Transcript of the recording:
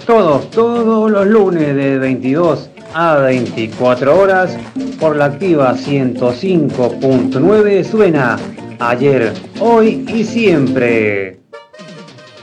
Todos los lunes de 22 a 24 horas por la activa 105.9 suena Ayer, Hoy y Siempre.